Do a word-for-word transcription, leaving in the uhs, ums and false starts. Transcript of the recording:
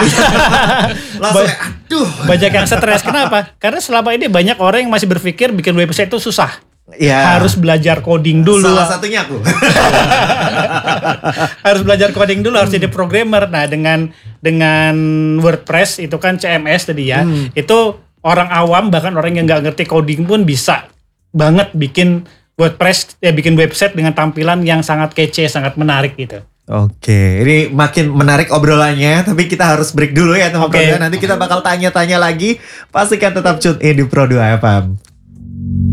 Langsung kayak, aduh. Banyak yang stres. Kenapa? Karena selama ini banyak orang yang masih berpikir bikin website itu susah. Ya. Harus belajar coding dulu. Salah satunya aku. Harus belajar coding dulu, harus jadi programmer. Nah, dengan dengan WordPress itu kan C M S tadi ya. Hmm. Itu orang awam bahkan orang yang nggak ngerti coding pun bisa banget bikin WordPress, ya bikin website dengan tampilan yang sangat kece, sangat menarik gitu. Oke, ini makin menarik obrolannya, tapi kita harus break dulu ya teman-teman. Okay. Nanti kita bakal tanya-tanya lagi. Pastikan tetap tune in di Pro dua F M.